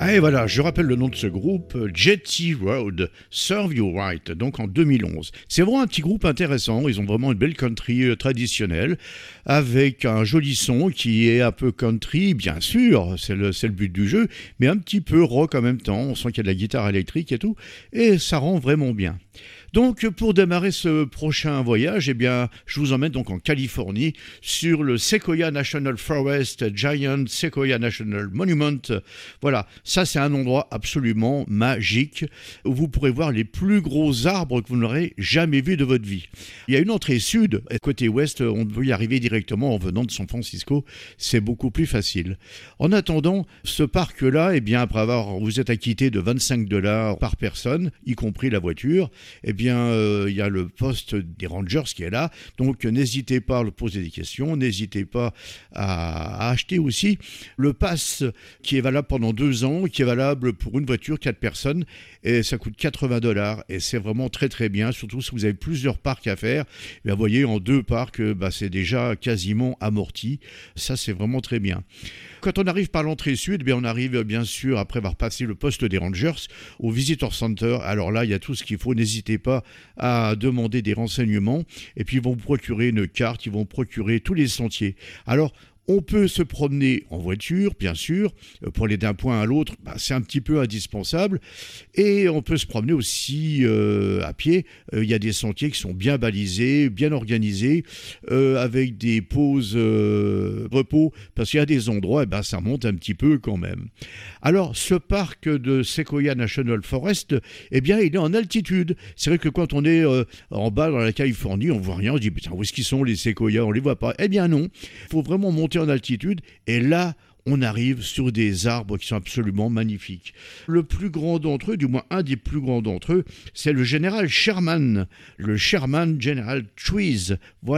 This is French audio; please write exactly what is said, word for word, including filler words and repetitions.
Ah et voilà, je rappelle le nom de ce groupe, Jetty Road, Serve You Right, donc en deux mille onze. C'est vraiment un petit groupe intéressant, ils ont vraiment une belle country euh, traditionnelle, avec un joli son qui est un peu country, bien sûr, c'est le, c'est le but du jeu, mais un petit peu rock en même temps, on sent qu'il y a de la guitare électrique et tout, et ça rend vraiment bien. Donc, pour démarrer ce prochain voyage, eh bien, je vous emmène donc en Californie sur le Sequoia National Forest, Giant Sequoia National Monument. Voilà, ça c'est un endroit absolument magique où vous pourrez voir les plus gros arbres que vous n'aurez jamais vus de votre vie. Il y a une entrée sud, et côté ouest, on peut y arriver directement en venant de San Francisco, c'est beaucoup plus facile. En attendant, ce parc-là, eh bien, après avoir, vous êtes acquitté de vingt-cinq dollars par personne, y compris la voiture, eh bien, bien, euh, il y a le poste des Rangers qui est là, donc n'hésitez pas à leur poser des questions, n'hésitez pas à, à acheter aussi le pass qui est valable pendant deux ans, qui est valable pour une voiture, quatre personnes, et ça coûte quatre-vingts dollars, et c'est vraiment très très bien, surtout si vous avez plusieurs parcs à faire. Et vous voyez, en deux parcs, bah, c'est déjà quasiment amorti, ça c'est vraiment très bien. Quand on arrive par l'entrée sud, bien, on arrive bien sûr, après avoir passé le poste des Rangers, au Visitor Center. Alors là, il y a tout ce qu'il faut, n'hésitez pas à demander des renseignements, et puis ils vont vous procurer une carte, ils vont procurer tous les sentiers. Alors, on peut se promener en voiture, bien sûr, pour aller d'un point à l'autre, bah, c'est un petit peu indispensable, et on peut se promener aussi euh, à pied. Il euh, y a des sentiers qui sont bien balisés, bien organisés, euh, avec des pauses euh, repos, parce qu'il y a des endroits, et ben, ça monte un petit peu quand même. Alors, ce parc de Sequoia National Forest, eh bien, il est en altitude. C'est vrai que quand on est euh, en bas dans la Californie, on voit rien, on se dit, putain, où est-ce qu'ils sont les séquoias, on les voit pas. Eh bien non, il faut vraiment monter en altitude, et là on arrive sur des arbres qui sont absolument magnifiques. Le plus grand d'entre eux, du moins un des plus grands d'entre eux, c'est le général Sherman, le Sherman General Trees. Voilà.